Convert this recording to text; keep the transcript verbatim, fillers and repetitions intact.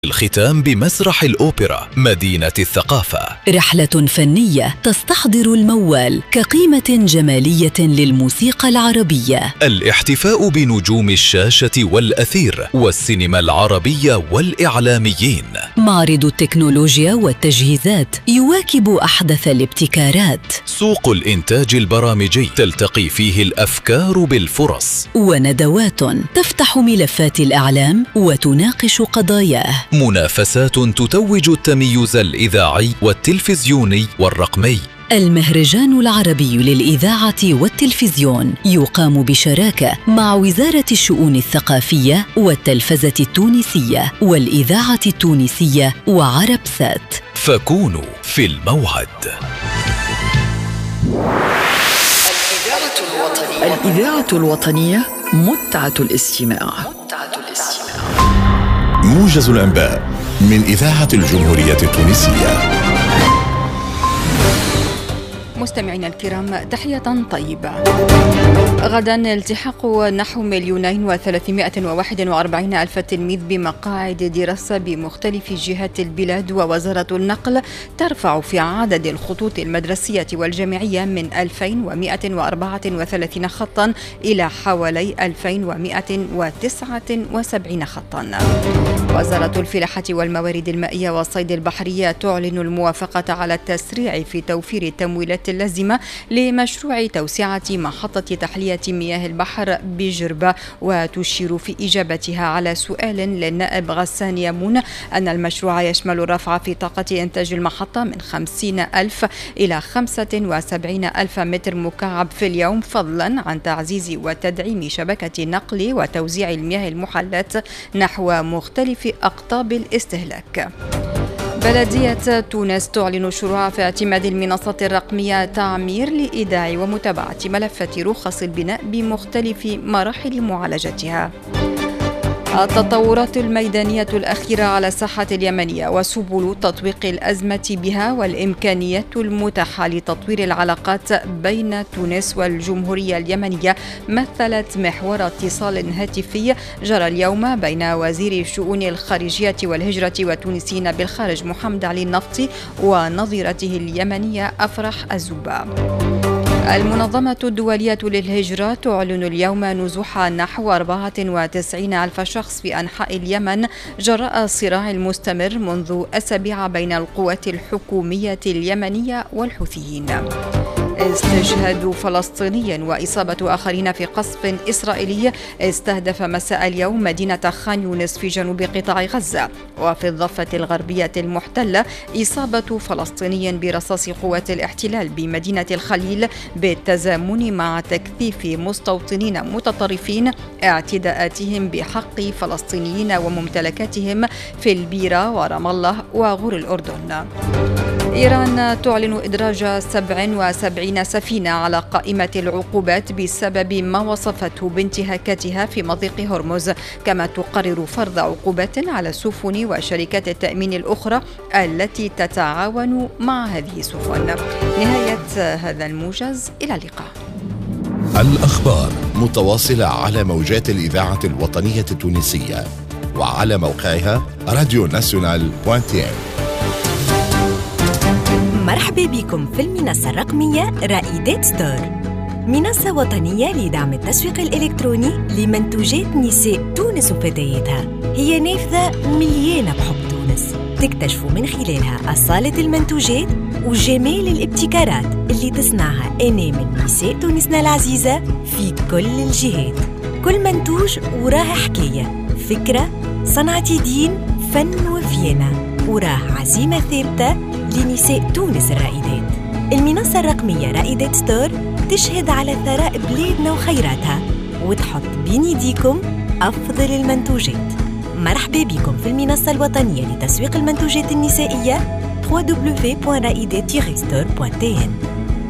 الختام بمسرح الأوبرا مدينة الثقافة، رحلة فنية تستحضر الموال كقيمة جمالية للموسيقى العربية. الاحتفاء بنجوم الشاشة والأثير والسينما العربية والإعلاميين. معرض التكنولوجيا والتجهيزات يواكب أحدث الابتكارات. سوق الإنتاج البرامجي تلتقي فيه الأفكار بالفرص. وندوات تفتح ملفات الإعلام وتناقش قضاياه. منافسات تتوج التميز الإذاعي والتلفزيوني والرقمي. المهرجان العربي للإذاعة والتلفزيون يقام بشراكة مع وزارة الشؤون الثقافية والتلفزة التونسية والإذاعة التونسية وعربسات. فكونوا في الموعد. الإذاعة الوطنية متعة الاستماع. موجز الأنباء من إذاعة الجمهورية التونسية. مستمعينا الكرام، تحية طيبة. غدا التحاق نحو مليونين وثلاثمائة وواحد وأربعين ألف تلميذ بمقاعد دراسة بمختلف جهات البلاد، ووزارة النقل ترفع في عدد الخطوط المدرسية والجامعية من ألفين ومائة وأربعة وثلاثين خطا إلى حوالي ألفين ومائة وتسعة وسبعين خطا. وزارة الفلاحة والموارد المائية والصيد البحرية تعلن الموافقة على التسريع في توفير التمويلات اللازمة لمشروع توسعة محطة تحلية مياه البحر بجربة، وتشير في إجابتها على سؤال للنائب غسان يامون أن المشروع يشمل الرفع في طاقة إنتاج المحطة من خمسين ألف إلى خمسة وسبعين ألف متر مكعب في اليوم، فضلا عن تعزيز وتدعيم شبكة نقل وتوزيع المياه المحلات نحو مختلف أقطاب الاستهلاك. بلدية تونس تعلن الشروع في اعتماد المنصة الرقمية تعمير لإيداع ومتابعة ملفات رخص البناء بمختلف مراحل معالجتها. التطورات الميدانية الأخيرة على الساحة اليمنية وسبل تطويق الأزمة بها والإمكانيات المتاحة لتطوير العلاقات بين تونس والجمهورية اليمنية مثلت محور اتصال هاتفي جرى اليوم بين وزير الشؤون الخارجية والهجرة والتونسيين بالخارج محمد علي النفطي ونظيرته اليمنية أفرح الزوبا. المنظمة الدولية للهجرة تعلن اليوم نزوح نحو أربعة وتسعين ألف شخص في أنحاء اليمن جراء الصراع المستمر منذ أسابيع بين القوات الحكومية اليمنية والحوثيين. استشهاد فلسطيني وإصابة آخرين في قصف إسرائيلي استهدف مساء اليوم مدينة خان يونس في جنوب قطاع غزة. وفي الضفة الغربية المحتلة إصابة فلسطيني برصاص قوات الاحتلال بمدينة الخليل بالتزامن مع تكثيف مستوطنين متطرفين اعتداءاتهم بحق فلسطينيين وممتلكاتهم في البيرة ورام الله وغور الأردن. إيران تعلن إدراج سبع وسبعين سفينة على قائمة العقوبات بسبب ما وصفته بانتهاكاتها في مضيق هرمز، كما تقرر فرض عقوبات على السفن وشركات التأمين الأخرى التي تتعاون مع هذه السفن. نهاية هذا الموجز، إلى اللقاء. الأخبار متواصلة على موجات الإذاعة الوطنية التونسية وعلى موقعها راديو ناسيونال دوت ام. مرحبا بكم في المنصة الرقمية رائدات ستور، منصة وطنية لدعم التسويق الإلكتروني لمنتوجات نساء تونس وفتياتها. هي نافذة مليانة بحب تونس، تكتشفوا من خلالها أصالة المنتوجات وجمال الابتكارات اللي تصنعها أنامل نساء تونسنا العزيزة في كل الجهات. كل منتوج وراه حكاية، فكرة، صنعة يدين، فن وفيانة، وراه عزيمة ثابتة لنساء تونس الرائدات. المنصة الرقمية رائدات ستور تشهد على ثراء بلادنا وخيراتها وتحط بين يديكم أفضل المنتوجات. مرحبا بكم في المنصة الوطنية لتسويق المنتوجات النسائية دبليو دبليو دبليو دوت رائدات ستور دوت تي إن.